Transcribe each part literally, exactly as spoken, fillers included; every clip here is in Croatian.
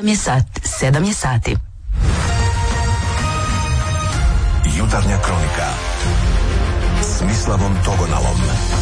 je sat, sedam je sati. Jutarnja kronika s Mislavom Togonalom.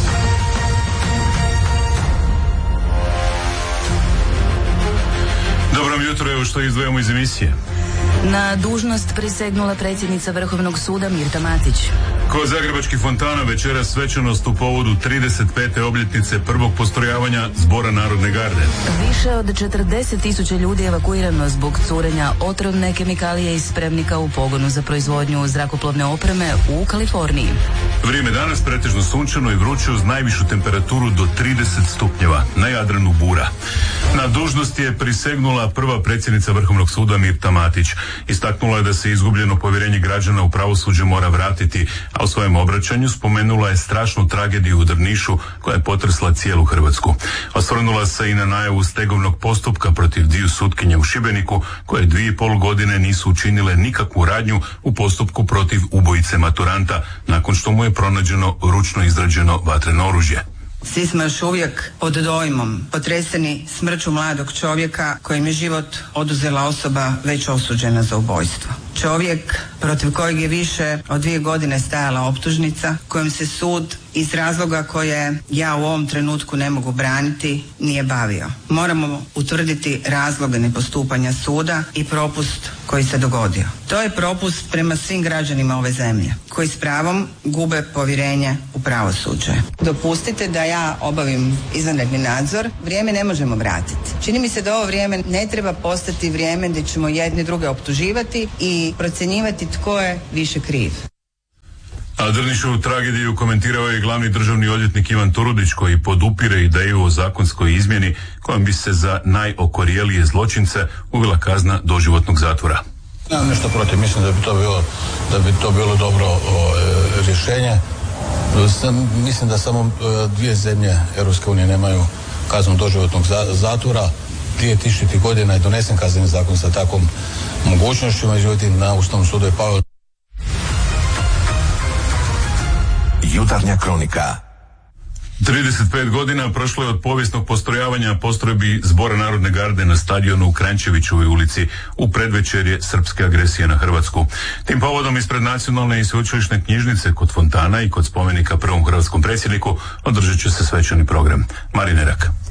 Dobro mi jutro, evo što izdvajamo iz emisije. Na dužnost prisegnula predsjednica Vrhovnog suda Mirta Matić. Kod zagrebačkih fontana večeras svečanost u povodu trideset pete obljetnice prvog postrojavanja Zbora narodne garde. Više od četrdeset tisuća ljudi evakuirano zbog curenja otrovne kemikalije iz spremnika u pogonu za proizvodnju zrakoplovne opreme u Kaliforniji. Vrijeme danas pretežno sunčano i vruće uz najvišu temperaturu do trideset stupnjeva. Na Jadranu bura. Na dužnost je prisegnula prva predsjednica Vrhovnog suda Mirta Matić. Istaknula je da se izgubljeno povjerenje građana u pravosuđe mora vratiti, a u svojem obraćanju spomenula je strašnu tragediju u Drnišu koja je potresla cijelu Hrvatsku. Osvrnula se i na najavu stegovnog postupka protiv dviju sutkinja u Šibeniku koje dvije i pol godine nisu učinile nikakvu radnju u postupku protiv ubojice maturanta nakon što mu je pronađeno ručno izrađeno vatreno oružje. Svi smo još uvijek pod dojmom, potreseni smrću mladog čovjeka kojem je život oduzela osoba već osuđena za ubojstvo. Čovjek protiv kojeg je više od dvije godine stajala optužnica, kojem se sud iz razloga koje ja u ovom trenutku ne mogu braniti nije bavio. Moramo utvrditi razloge nepostupanja suda i propust koji se dogodio. To je propust prema svim građanima ove zemlje, koji s pravom gube povjerenje u pravosuđe. Dopustite da ja obavim izvanredni nadzor. Vrijeme ne možemo vratiti. Čini mi se da ovo vrijeme ne treba postati vrijeme gdje ćemo jedni druge optuživati i procjenjivati tko je više kriv. A Drnišovu tragediju komentirao je glavni državni odvjetnik Ivan Turudić koji podupire ideju o zakonskoj izmjeni kojom bi se za najokorjelije zločince uvela kazna doživotnog zatvora. Nemam nešto protiv, mislim da bi to bilo, da bi to bilo dobro o, e, rješenje. Sam, mislim da samo e, dvije zemlje Europske unije nemaju kaznu doživotnog za, zatvora. dvije tisućite. godine je donesen kazneni zakon sa takvom mogućnošću, međutim na Ustavnom sudu je pao. Jutarnja kronika. trideset pet godina prošlo je od povijesnog postrojavanja postrojbi Zbora narodne garde na stadionu u Kranjčevićevoj ulici u predvečerje srpske agresije na Hrvatsku. Tim povodom ispred Nacionalne i sveučilišne knjižnice kod fontana i kod spomenika prvom hrvatskom predsjedniku održat će se svečani program. Marine Rak.